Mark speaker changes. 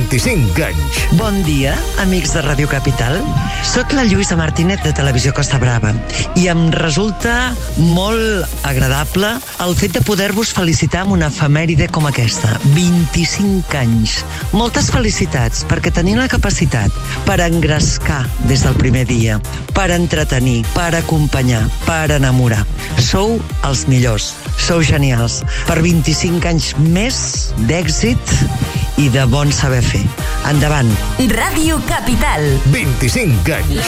Speaker 1: 25 anys.
Speaker 2: Bon dia, amics de Ràdio Capital. Soc la Lluïsa Martínez de Televisió Costa Brava i em resulta molt agradable el fet de poder-vos felicitar amb una efemèride com aquesta. 25 anys. Moltes felicitats, perquè teniu la capacitat per engrescar des del primer dia, per entretenir, per acompanyar, per enamorar. Sou els millors, sou genials. Per 25 anys més d'èxit i de bon saber fer. Endavant.
Speaker 3: Ràdio Capital.
Speaker 1: 25 anys.